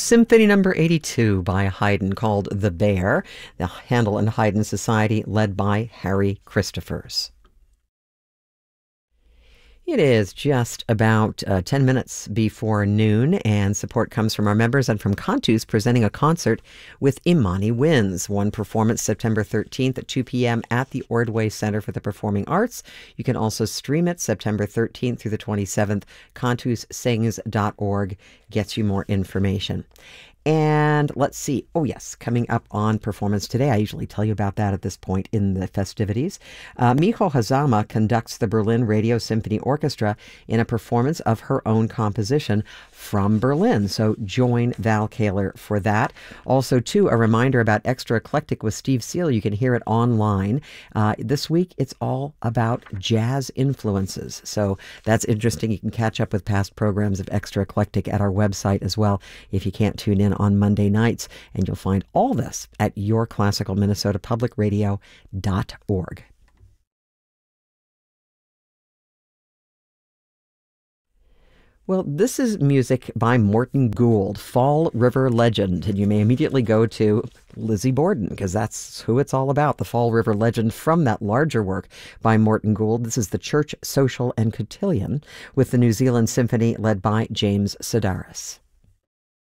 Symphony Number 82 by Haydn, called The Bear, the Handel and Haydn Society, led by Harry Christophers. It is just about 10 minutes before noon, and support comes from our members and from Cantus presenting a concert with Imani Winds. One performance September 13th at 2 p.m. at the Ordway Center for the Performing Arts. You can also stream it September 13th through the 27th. CantusSings.org gets you more information. And let's see. Oh, yes, coming up on Performance Today. I usually tell you about that at this point in the festivities. Miho Hazama conducts the Berlin Radio Symphony Orchestra in a performance of her own composition from Berlin. So join Val Kaler for that. Also, too, a reminder about Extra Eclectic with Steve Seal. You can hear it online. This week, it's all about jazz influences. So that's interesting. You can catch up with past programs of Extra Eclectic at our website as well if you can't tune in on Monday nights, and you'll find all this at yourclassicalminnesotapublicradio.org. Well, this is music by Morton Gould, Fall River Legend, and you may immediately go to Lizzie Borden, because that's who it's all about, the Fall River Legend from that larger work by Morton Gould. This is the Church, Social and Cotillion with the New Zealand Symphony led by James Sedaris.